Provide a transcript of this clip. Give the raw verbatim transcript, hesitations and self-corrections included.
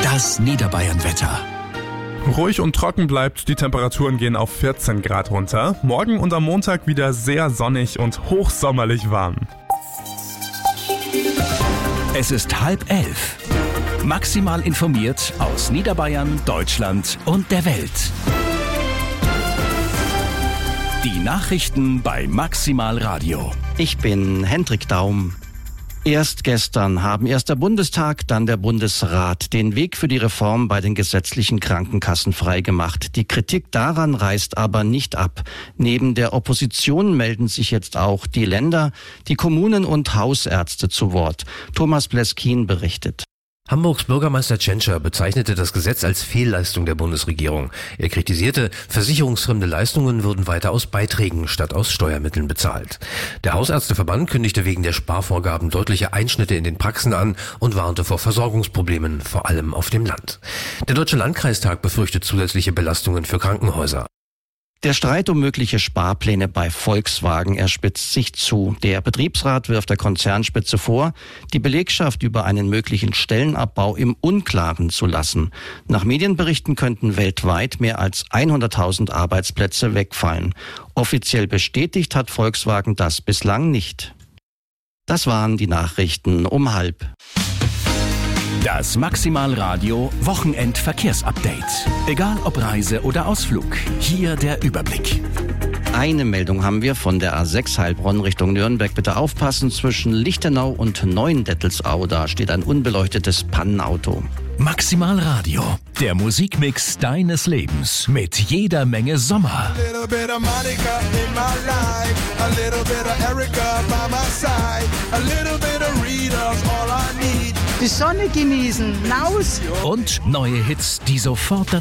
Das Niederbayern-Wetter. Ruhig und trocken bleibt, die Temperaturen gehen auf vierzehn Grad runter. Morgen und am Montag wieder sehr sonnig und hochsommerlich warm. Es ist halb elf. Maximal informiert aus Niederbayern, Deutschland und der Welt. Die Nachrichten bei Maximal Radio. Ich bin Hendrik Daum. Erst gestern haben erst der Bundestag, dann der Bundesrat den Weg für die Reform bei den gesetzlichen Krankenkassen freigemacht. Die Kritik daran reißt aber nicht ab. Neben der Opposition melden sich jetzt auch die Länder, die Kommunen und Hausärzte zu Wort. Thomas Pleskin berichtet. Hamburgs Bürgermeister Tschentscher bezeichnete das Gesetz als Fehlleistung der Bundesregierung. Er kritisierte, versicherungsfremde Leistungen würden weiter aus Beiträgen statt aus Steuermitteln bezahlt. Der Hausärzteverband kündigte wegen der Sparvorgaben deutliche Einschnitte in den Praxen an und warnte vor Versorgungsproblemen, vor allem auf dem Land. Der Deutsche Landkreistag befürchtet zusätzliche Belastungen für Krankenhäuser. Der Streit um mögliche Sparpläne bei Volkswagen, er spitzt sich zu. Der Betriebsrat wirft der Konzernspitze vor, die Belegschaft über einen möglichen Stellenabbau im Unklaren zu lassen. Nach Medienberichten könnten weltweit mehr als hunderttausend Arbeitsplätze wegfallen. Offiziell bestätigt hat Volkswagen das bislang nicht. Das waren die Nachrichten um halb. Das Maximal Radio Wochenendverkehrsupdate. Egal ob Reise oder Ausflug, hier der Überblick. Eine Meldung haben wir von der A sechs Heilbronn Richtung Nürnberg. Bitte aufpassen, zwischen Lichtenau und Neuendettelsau, da steht ein unbeleuctetes Pannenauto. Maximal Radio, der Musikmix deines Lebens mit jeder Menge Sommer. Die Sonne genießen, raus! Und neue Hits, die sofort